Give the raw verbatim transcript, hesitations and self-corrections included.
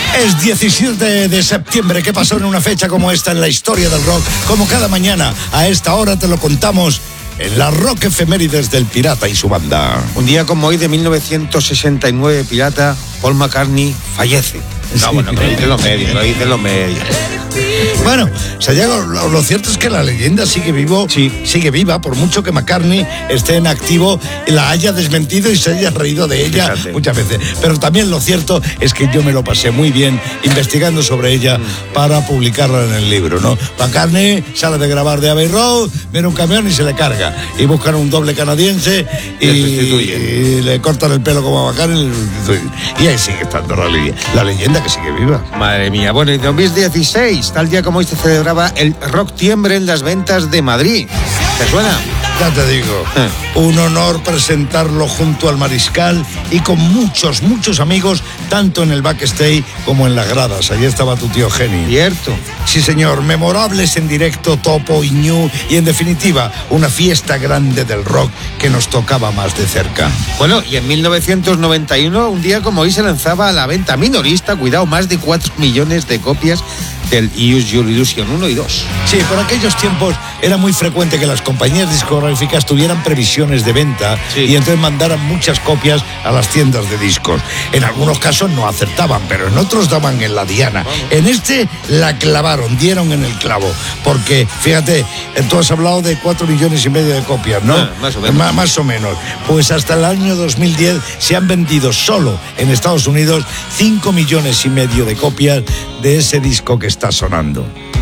Es diecisiete de septiembre. ¿Qué pasó en una fecha como esta en la historia del rock? Como cada mañana, a esta hora te lo contamos en la Rock Efemérides del Pirata y su banda. Un día como hoy de mil novecientos sesenta y nueve, Pirata, Paul McCartney fallece. No, sí. Bueno, que lo dicen los medios, lo dicen los medios. Bueno, o sea, ya lo, lo cierto es que la leyenda sigue vivo, sí. sigue viva, por mucho que McCartney esté en activo, la haya desmentido y se haya reído de ella Fíjate. muchas veces. Pero también lo cierto es que yo me lo pasé muy bien investigando sobre ella mm. para publicarla en el libro, ¿no? McCartney sale de grabar de Abbey Road, viene un camión y se le carga. Y buscan un doble canadiense y, y, y le cortan el pelo como a McCartney y, y ahí sigue estando la, la leyenda que sigue viva. Madre mía. Bueno, en dos mil dieciséis, tal día como hoy se celebraba el Rock Tiembre en las Ventas de Madrid. ¿Te suena? Ya te digo, eh. un honor presentarlo junto al Mariscal y con muchos, muchos amigos, tanto en el backstage como en las gradas. Allí estaba tu tío Geni. Cierto. Sí, señor, memorables en directo, Topo y Ñu, y en definitiva, una fiesta grande del rock que nos tocaba más de cerca. Bueno, y en mil novecientos noventa y uno, un día como hoy, se lanzaba a la venta minorista, cuidado, más de cuatro millones de copias del Use Your Illusion uno y dos. Sí, por aquellos tiempos era muy frecuente que las compañías discográficas tuvieran previsiones de venta sí. y entonces mandaran muchas copias a las tiendas de discos. En algunos casos no acertaban, pero en otros daban en la diana. Vamos. En este la clavaron, dieron en el clavo, porque fíjate, tú has hablado de cuatro millones y medio de copias, ¿no? Ah, más o menos. Más, más o menos. Pues hasta el año dos mil diez se han vendido solo en Estados Unidos cinco millones y medio de copias de ese disco que está sonando.